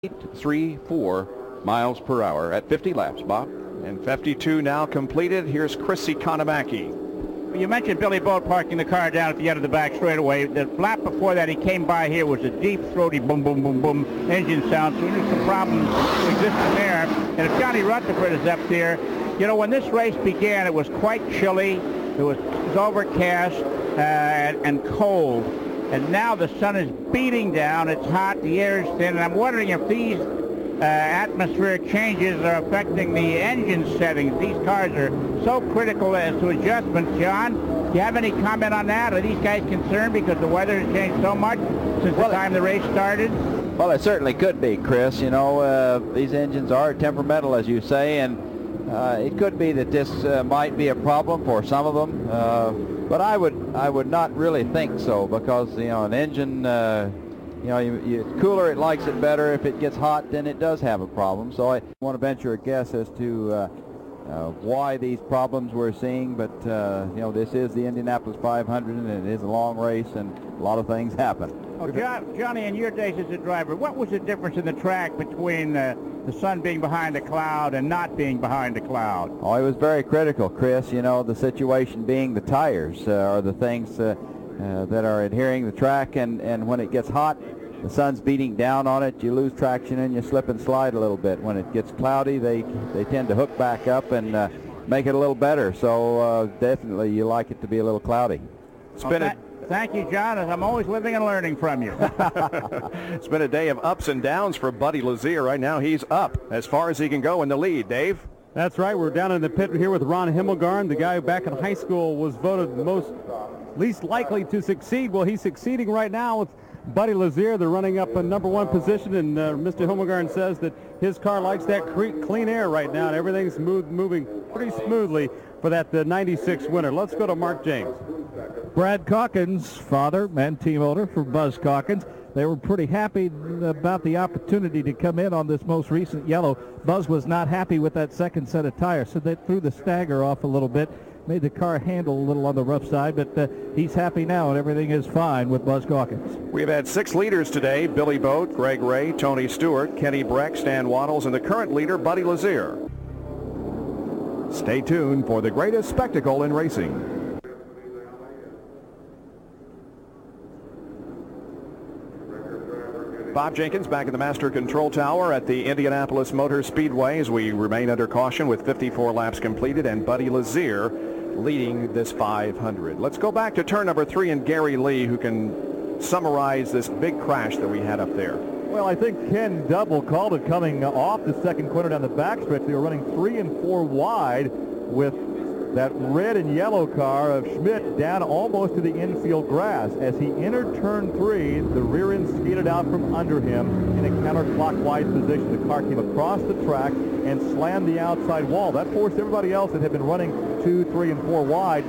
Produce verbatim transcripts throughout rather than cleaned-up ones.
three four miles per hour at fifty laps, Bob. And fifty-two now completed. Here's Chris Economaki. You mentioned Billy Boat parking the car down at the end of the back straightaway. The lap before that he came by here was a deep, throaty boom, boom, boom, boom engine sound. So we knew some problems existing there. And if Johnny Rutherford is up there, you know, when this race began, it was quite chilly. It was, it was overcast uh, and, and cold. And now the sun is beating down. It's hot. The air is thin. And I'm wondering if these uh, atmospheric changes are affecting the engine settings. These cars are so critical as to adjustments. John, do you have any comment on that? Are these guys concerned because the weather has changed so much since well, the time the race started? Well, it certainly could be, Chris. You know, uh, these engines are temperamental, as you say, and uh, it could be that this uh, might be a problem for some of them. Uh, but I would, I would not really think so, because you know, an engine, uh, you know, you, you, it's cooler, it likes it better. If it gets hot, then it does have a problem. So I want to venture a guess as to uh, Uh, why these problems we're seeing, but uh, you know, this is the Indianapolis five hundred, and it is a long race, and a lot of things happen. Oh, John, Johnny, in your days as a driver, what was the difference in the track between uh, the sun being behind a cloud and not being behind a cloud? Oh, it was very critical, Chris. You know, the situation being the tires uh, are the things uh, uh, that are adhering the track, and, and when it gets hot, the sun's beating down on it, you lose traction and you slip and slide a little bit. When it gets cloudy, they, they tend to hook back up and uh, make it a little better. So uh, definitely you like it to be a little cloudy. It's been well, a th- thank you, John. I'm always living and learning from you. It's been a day of ups and downs for Buddy Lazier. Right now he's up as far as he can go in the lead. Dave? That's right. We're down in the pit here with Ron Himmelgarn, the guy who back in high school was voted most least likely to succeed. Well, he's succeeding right now with Buddy Lazier. They're running up a number one position, and uh, Mister Himmelgarn says that his car likes that cre- clean air right now, and everything's move, moving pretty smoothly for that the ninety-six winner. Let's go to Mark James. Brad Calkins, father and team owner for Buzz Calkins. They were pretty happy about the opportunity to come in on this most recent yellow. Buzz was not happy with that second set of tires, so they threw the stagger off a little bit, made the car handle a little on the rough side, but uh, he's happy now, and everything is fine with Buzz Calkins. We've had six leaders today: Billy Boat, Greg Ray, Tony Stewart, Kenny Breck, Stan Waddles, and the current leader, Buddy Lazier. Stay tuned for the greatest spectacle in racing. Bob Jenkins back in the master control tower at the Indianapolis Motor Speedway as we remain under caution with fifty-four laps completed, and Buddy Lazier leading this five hundred. Let's go back to turn number three and Gary Lee, who can summarize this big crash that we had up there. Well, I think Ken Double called it coming off the second corner down the backstretch. They were running three and four wide with that red and yellow car of Schmidt down almost to the infield grass. As he entered turn three, the rear end skated out from under him in a counterclockwise position. The car came across the track and slammed the outside wall. That forced everybody else that had been running two, three, and four wide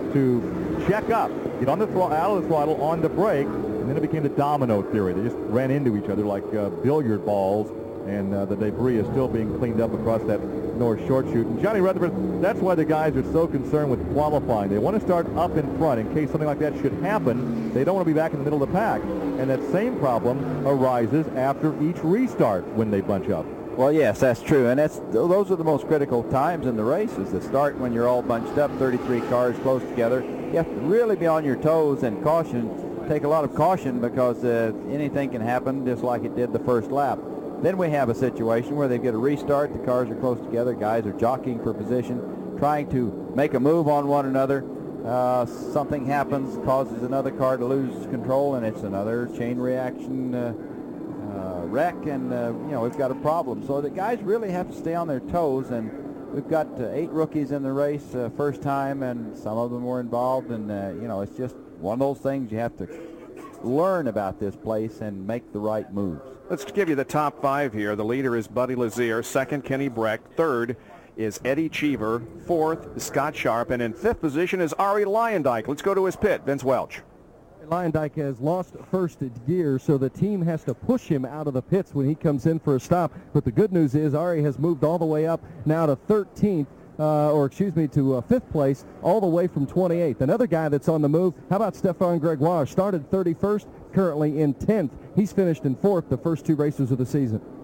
to check up, get on the throttle, out of the throttle, on the brake, and then it became the domino theory. They just ran into each other like uh, billiard balls, and uh, the debris is still being cleaned up across that north short chute. And Johnny Rutherford, that's why the guys are so concerned with qualifying. They want to start up in front in case something like that should happen. They don't want to be back in the middle of the pack. And that same problem arises after each restart when they bunch up. Well, yes, that's true, and that's those are the most critical times in the race, is the start when you're all bunched up, thirty-three cars close together. You have to really be on your toes and caution, take a lot of caution, because uh, anything can happen, just like it did the first lap. Then we have a situation where they get a restart, the cars are close together, guys are jockeying for position, trying to make a move on one another. Uh, something happens, causes another car to lose control, and it's another chain reaction uh, uh, wreck, and uh, you know, we've got a problem. So the guys really have to stay on their toes, and we've got uh, eight rookies in the race, uh, first time, and some of them were involved, and uh, you know, it's just one of those things you have to learn about this place and make the right moves. Let's give you the top five here. The leader is Buddy Lazier. Second, Kenny Breck. Third is Eddie Cheever. Fourth, Scott Sharp. And in fifth position is Arie Luyendyk. Let's go to his pit. Vince Welch. Luyendyk has lost first gear, so the team has to push him out of the pits when he comes in for a stop. But the good news is Arie has moved all the way up now to thirteenth. Uh, or excuse me, to uh, fifth place, all the way from twenty-eighth. Another guy that's on the move, how about Stefan Gregoire? Started thirty-first, currently in tenth. He's finished in fourth the first two races of the season.